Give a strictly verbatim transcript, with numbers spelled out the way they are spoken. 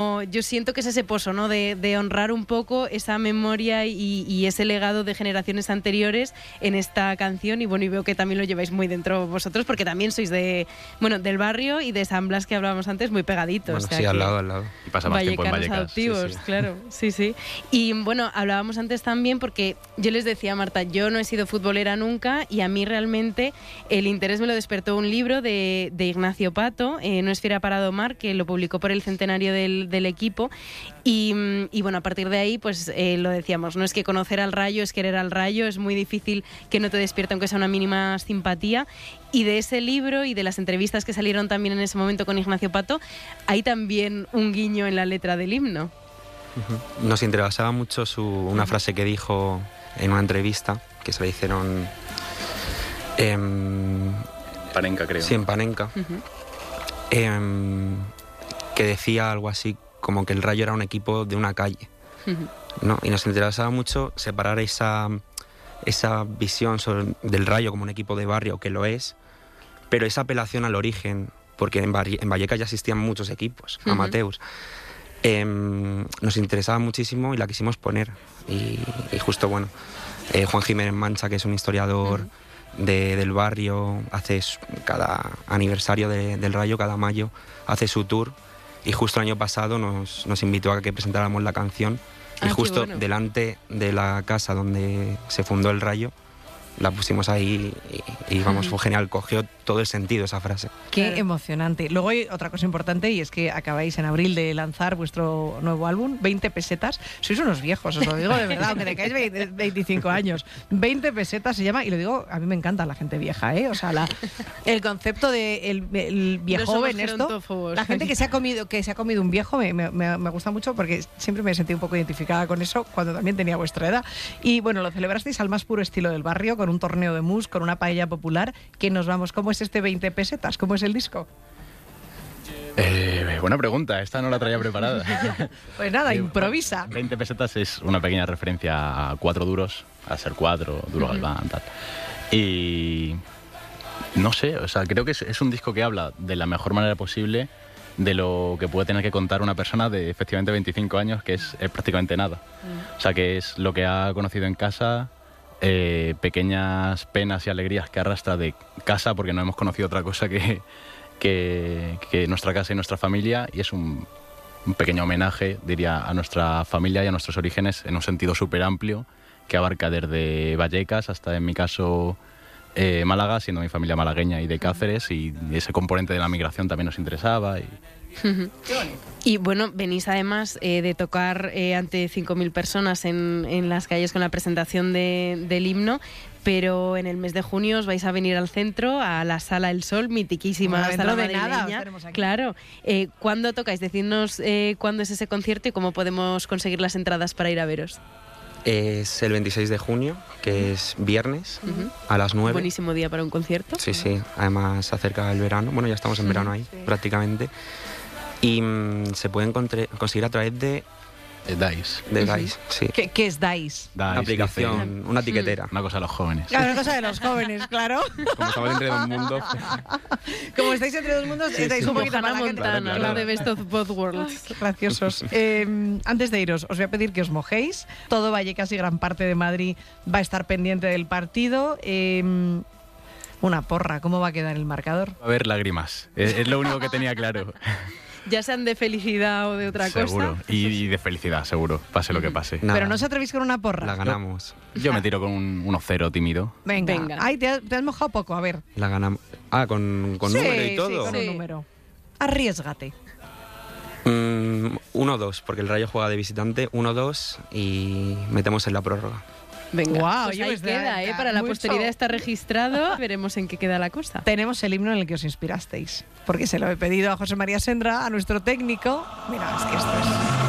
Yo siento que es ese pozo, ¿no? De, de honrar un poco esa memoria y, y ese legado de generaciones anteriores en esta canción. Y bueno, y veo que también lo lleváis muy dentro vosotros, porque también sois de, bueno, del barrio y de San Blas, que hablábamos antes, muy pegaditos. Bueno, o sea, sí, al lado, al lado. Y pasa más tiempo en Vallecas. Adoptivos, sí, sí. claro, sí, sí. Y bueno, hablábamos antes también, porque yo les decía, Marta, yo no he sido futbolera nunca y a mí realmente el interés me lo despertó un libro de, de Ignacio Pato, eh, No es fiera para domar, que lo publicó por el centenario del, del equipo. Y, y bueno, a partir de ahí, pues eh, lo decíamos, no es que conocer al Rayo es querer al Rayo, es muy difícil que no te despierte aunque sea una mínima simpatía. Y de ese libro y de las entrevistas que salieron también en ese momento con Ignacio Pato, hay también un guiño en la letra del himno. Uh-huh. Nos interesaba mucho su, una frase que dijo en una entrevista, que se la hicieron en Panenka, creo. Sí, en Panenka. Uh-huh. Eh, que decía algo así como que el Rayo era un equipo de una calle, Uh-huh. ¿no? Y nos interesaba mucho separar esa, esa visión sobre, del Rayo como un equipo de barrio, que lo es, pero esa apelación al origen, porque en, Bar- en Vallecas ya existían muchos equipos, Uh-huh. amateurs. Eh, nos interesaba muchísimo y la quisimos poner. Y, y justo, bueno, eh, Juan Jiménez Mancha, que es un historiador uh-huh. de, del barrio, hace su, cada aniversario de, del Rayo, cada mayo, hace su tour. Y justo el año pasado nos, nos invitó a que presentáramos la canción. Ah, y justo bueno. delante de la casa donde se fundó el Rayo, la pusimos ahí y, y vamos, fue genial, cogió todo el sentido esa frase. Qué Claro. emocionante. Luego hay otra cosa importante y es que acabáis en abril de lanzar vuestro nuevo álbum, veinte pesetas. Sois unos viejos, os lo digo de verdad, aunque tengáis veinticinco años. veinte pesetas se llama, y lo digo, a mí me encanta la gente vieja, ¿eh? O sea, la, el concepto de el, el viejo No somos joven, esto, gerontófobos. la gente que se ha comido que se ha comido un viejo me, me, me gusta mucho porque siempre me he sentido un poco identificada con eso cuando también tenía vuestra edad. Y bueno, lo celebrasteis al más puro estilo del barrio, con un torneo de mus, con una paella popular. Que nos vamos, ¿cómo es este veinte pesetas? ¿Cómo es el disco? Eh, buena pregunta, esta no la traía preparada. Pues nada, Eh, improvisa. veinte pesetas es una pequeña referencia a cuatro duros, a ser cuatro, duro Ujú. Galván, tal. Y no sé, o sea, creo que es, es un disco que habla de la mejor manera posible de lo que puede tener que contar una persona de efectivamente veinticinco años, que es, es prácticamente nada. Mm. O sea, que es lo que ha conocido en casa, eh, pequeñas penas y alegrías que arrastra de casa, porque no hemos conocido otra cosa que, que, que nuestra casa y nuestra familia, y es un, un pequeño homenaje, diría, a nuestra familia y a nuestros orígenes en un sentido súper amplio, que abarca desde Vallecas hasta, en mi caso, eh, Málaga, siendo mi familia malagueña y de Cáceres, y ese componente de la migración también nos interesaba. Y... Y bueno, venís además eh, de tocar eh, ante cinco mil personas en, en las calles con la presentación de, del himno, pero en el mes de junio os vais a venir al centro, a la Sala El Sol, mitiquísima Bueno, sala dentro de nada madrileña. os tenemos aquí. Claro. Eh, ¿Cuándo tocáis? Decidnos eh, cuándo es ese concierto y cómo podemos conseguir las entradas para ir a veros. Es el veintiséis de junio, que es viernes, Ujú. a las nueve. Buenísimo día para un concierto. Sí, sí, además se acerca el verano, bueno, ya estamos en verano ahí, sí. prácticamente. Y mm, se pueden contre- conseguir a través de, Eh, Dice. de Ujú. Dice, sí. ¿Qué, qué es Dice? Dice, Una aplicación, dice, una tiquetera. una cosa a los jóvenes. Claro, una cosa de los jóvenes, claro. Como estamos entre dos mundos, Como estáis entre dos mundos, estáis un Como poquito Hannah para la gente. Montana, Claro, ¿no? claro. De Best of Both Worlds. Qué graciosos. Eh, antes de iros, os voy a pedir que os mojéis. Todo Vallecas y gran parte de Madrid va a estar pendiente del partido. Eh, una porra, ¿cómo va a quedar el marcador? Va a haber lágrimas, es, es lo único que tenía claro. Ya sean de felicidad o de otra Seguro, cosa. y, y de felicidad, seguro, pase lo que pase. nada, Pero no os atrevéis con una porra. la ganamos, Yo me tiro con un uno cero tímido. Venga. Venga. Ay, te has, te has mojado poco, a ver. la ganamos. Ah, con, con Sí, número y sí, todo. con Sí. un número. Arriesgate. Mm, uno dos, porque el Rayo juega de visitante, uno dos y metemos en la prórroga. Venga, Guau, pues yo ahí pues, queda, ¿eh? venga, Para la mucho. posteridad está registrado. Veremos en qué queda la cosa. Tenemos el himno en el que os inspirasteis. Porque se lo he pedido a José María Sendra, a nuestro técnico. Mira, es que esto es...